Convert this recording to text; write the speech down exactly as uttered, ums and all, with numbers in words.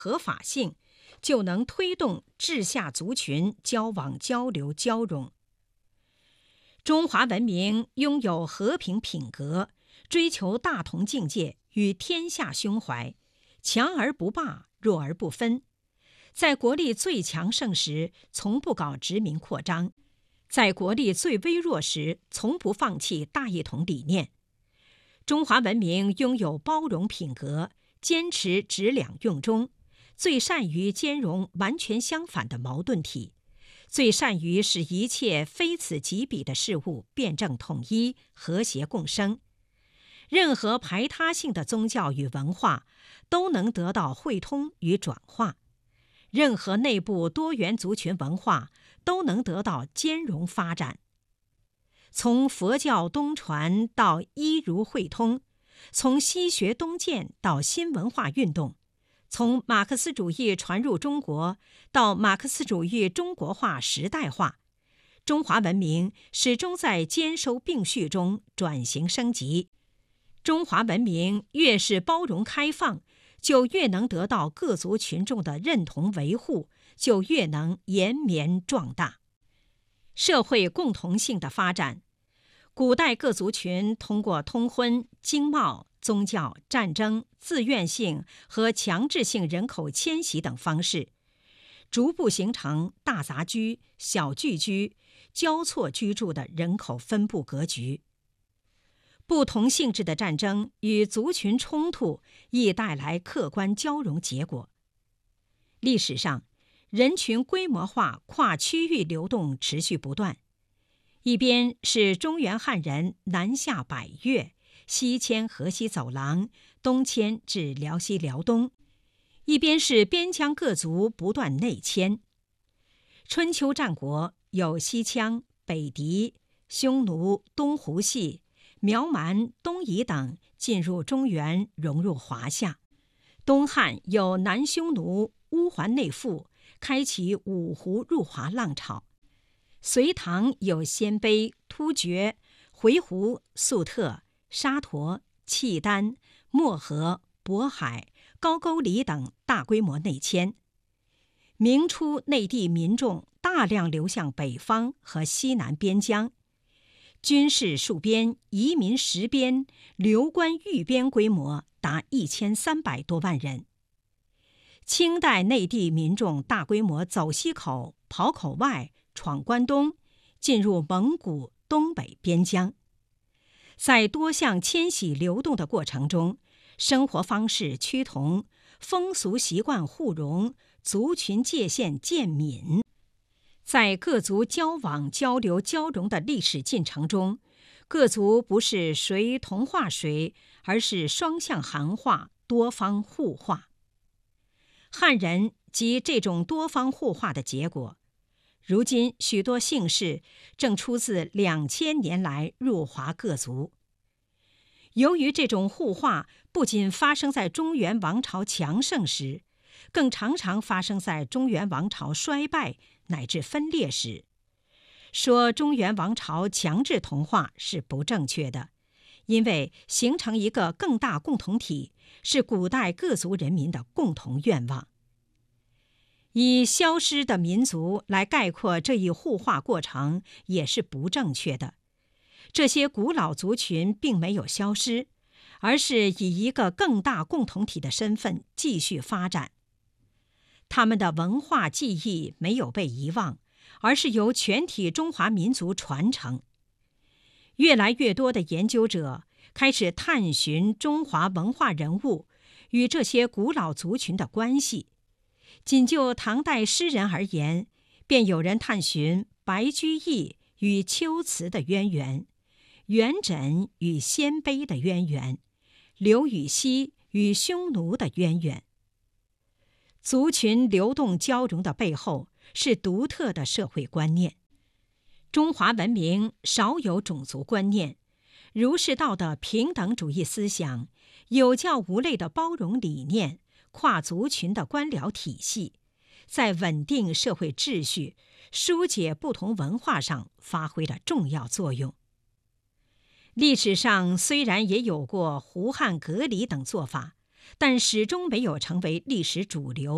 合法性，就能推动治下族群交往交流交融。中华文明拥有和平品格，追求大同境界与天下胸怀，强而不霸，弱而不分。在国力最强盛时，从不搞殖民扩张；在国力最微弱时，从不放弃大一统理念。中华文明拥有包容品格，坚持质两用中，最善于兼容完全相反的矛盾体，最善于使一切非此即彼的事物辩证统一、和谐共生。任何排他性的宗教与文化都能得到汇通与转化，任何内部多元族群文化都能得到兼容发展。从佛教东传到一儒汇通，从西学东渐到新文化运动，从马克思主义传入中国到马克思主义中国化时代化，中华文明始终在兼收并蓄中转型升级。中华文明越是包容开放，就越能得到各族群众的认同维护，就越能延绵壮大。社会共同性的发展，古代各族群通过通婚、经贸、宗教、战争、自愿性和强制性人口迁徙等方式，逐步形成大杂居、小聚居、交错居住的人口分布格局。不同性质的战争与族群冲突亦带来客观交融结果。历史上，人群规模化跨区域流动持续不断，一边是中原汉人南下百越，西迁河西走廊，东迁至辽西辽东，一边是边疆各族不断内迁。春秋战国有西羌、北狄、匈奴、东胡系、苗蛮、东夷等进入中原，融入华夏。东汉有南匈奴、乌桓内附，开启五胡入华浪潮。隋唐有鲜卑、突厥、回鹘、粟特、沙陀、契丹、漠河、渤海、高句丽等大规模内迁。明初内地民众大量流向北方和西南边疆，军事戍边、移民实边、流官寓边规模达一千三百多万人。清代内地民众大规模走西口、跑口外、闯关东，进入蒙古、东北边疆。在多项迁徙流动的过程中，生活方式趋同，风俗习惯互融，族群界限渐泯。在各族交往交流交融的历史进程中，各族不是谁同化谁，而是双向含化，多方互化。汉人即这种多方互化的结果。如今许多姓氏正出自两千年来入华各族。由于这种互化不仅发生在中原王朝强盛时，更常常发生在中原王朝衰败乃至分裂时。说中原王朝强制同化是不正确的，因为形成一个更大共同体是古代各族人民的共同愿望。以消失的民族来概括这一互化过程也是不正确的。这些古老族群并没有消失，而是以一个更大共同体的身份继续发展。他们的文化记忆没有被遗忘，而是由全体中华民族传承。越来越多的研究者开始探寻中华文化人物与这些古老族群的关系。仅就唐代诗人而言，便有人探寻白居易与秋瓷的渊源，元稹与鲜卑的渊源，刘禹锡与匈奴的渊源。族群流动交融的背后是独特的社会观念。中华文明少有种族观念，儒释道的平等主义思想，有教无类的包容理念，跨族群的官僚体系，在稳定社会秩序、疏解不同文化上发挥了重要作用。历史上虽然也有过胡汉隔离等做法，但始终没有成为历史主流。